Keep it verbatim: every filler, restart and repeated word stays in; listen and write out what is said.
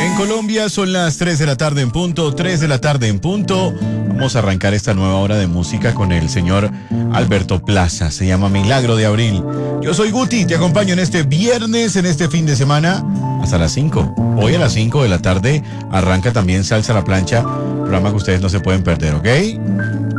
En Colombia son las tres de la tarde en punto, tres de la tarde en punto. Vamos a arrancar esta nueva hora de música con el señor Alberto Plaza. Se llama Milagro de Abril. Yo soy Guti, te acompaño en este viernes, en este fin de semana, hasta las cinco. Hoy a las cinco de la tarde arranca también Salsa a la Plancha, programa que ustedes no se pueden perder, ¿ok?